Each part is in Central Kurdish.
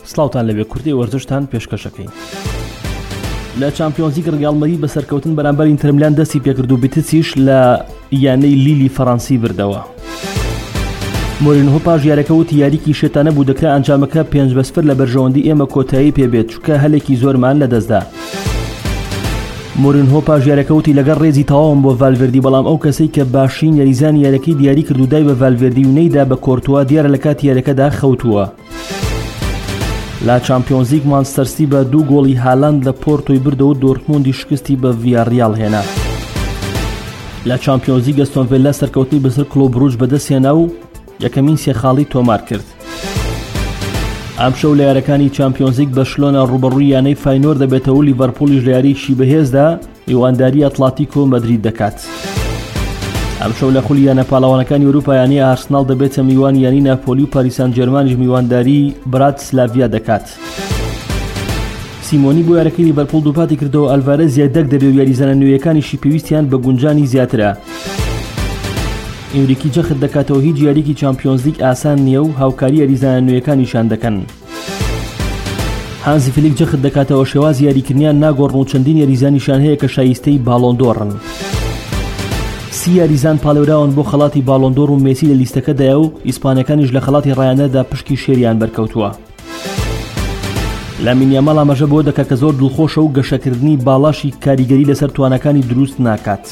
سلااوتان لەبێ کوردی وەرزشتان پێشکەشەکەین. لە چامپیۆنز لیگ ڕیال مەدرید بە سەرکەوتن بەرامبەر ئینتر میلان دەستی پێکرد و بیتسیش لە یانەی لیلی فەڕەنسی بردەوە. مورینهۆ پاش یاریەکە وتی یاریکی شێتانە بوو دەکرا ئەنجامەکە 5-0 لە بەرژەوەندی ئێمە کۆتایی پێبێت چونکە هەلێکی زۆرمان لەدەستدا. مورینهۆ پاش یاریەکە وتی لەگەڵ ڕێزی تەواوم بۆ ڤالڤێردی، بەڵام ئەو کەسەی کە باشترین یاریزانی یاریەکەی دیاری کرد و دای بە ڤالڤێردی و نەیدا بە کۆرتوا دیارە لە کاتی یاریەکەدا خەوتووە. لا چامپیۆنز لیگ مانچستەر سیتی بە 2 گۆڵی هالاند لە پۆرتۆی بردەوە دۆرتموندی شکستی بە ڤیاڕیال هێنا. لە چامپیۆنز لیگ ئەستۆن ڤیلا سەرکەوتنی بەسەر کلۆب بروژ بەدەستهێنا و یەکەمین سێخاڵی تۆمار کرد. ئەمشەو لە یاریەکانی چامپیۆنز لیگ بەرشلۆنە ڕوبەڕووی یانەی فاینۆر دەبێتەوە، لیڤەرپوڵیش لە یاریەکی بەهێزدا میوانداری ئەتڵاتیکۆ مەدرید دەکات. ئەمشەو لە خولی یانە پاڵەوانەکانی ئەوروپا یانەی ئارسناڵ دەبێتە میوان یانی ناپۆلی و پاریس سان جێرمانیش میوانداری براتسلاڤیا دەکات. سیمۆنی بۆ یاریەکەی لیڤەرپوڵ دووپاتی کردەوە، ئەلڤارێز یەکدەک دەبێ و یاریزانە نوێیەکانیشی پێویستیان بە گونجانی زیاترە. ئێوریکی جەخت دەکاتەوە هیچ یاریکی چامپیۆنز لیگ ئاسان نییە و هاوکاری یاریزانە نوێیەکانیشان دەکەن. هانزی فلیک جەخت دەکاتەوە شێواز یاریکردنیان ناگۆڕن و چەندین یاریزانیشان هەیە کە شایستەی باڵۆندۆڕن. 30 یاریزان پاڵێوراون بۆ خەڵاتی باڵۆندۆڕ و مێسی لە لیستەکەدایە و ئیسپانیەکانیش لە خەڵاتی ڕایانەدا پشکی شێریان بەرکەوتووە. لامین یاماڵ ئاماژە بۆ دەکات کە زۆر دڵخۆشە و گەشەکردنی باڵاشی کاریگەری لەسەر توانەکانی دروست ناکات.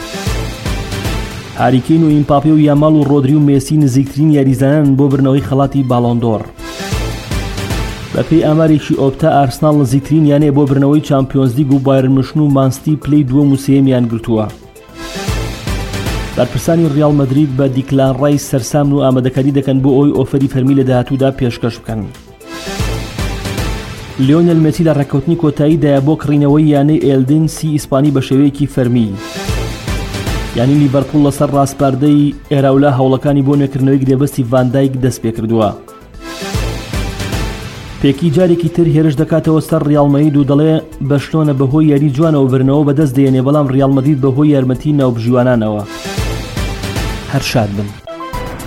هاری کین و ئیمپاپێ و یاماڵ و ڕۆدری و مێسی نزیکترین یاریزانان بۆ برنەوەی خەڵاتی باڵۆندۆڕ. بەپێی ئامارێکی ئۆپتا ئارسناڵ نزیکترین یانەیە بۆ برنەوەی چامپیۆنز لیگ و بایرن موشن و مانسیتی پلەی دووەم و سێمیان گرتووە. بەرپرسانی ڕیال مەدرید بە دیکلان ڕایس سەرسامن و ئامادەکاری دەکەن بۆ ئەوی ئۆفەری فەرمی لە داهاتوودا پێشکەش بکەن. لیۆنێل مێسی لە ڕێککەوتنی کۆتاییدایە بۆ کڕینەوەی یانەی ئێلدن سی ئیسپانی بە شێوەیەکی فەرمی. یانی لیڤەرپوڵ لەسەر ڕاستپاردەی ئێراولا هەوڵەکانی بۆ نوێکردنەوەی گرێبەستی ڤاندایک دەست پێ کردووە. پێکی جارێکی تر هێرش دەکاتەوە سەر ڕیال مەدرید و دەڵێ بەرشلۆنە بەهۆی یاری جوانەوە برنەوە بەدەست دێنێ، بەڵام ڕیال مەدرید بەهۆی یارمەتی ناوبژیوانانەوە. هەر شاد بن.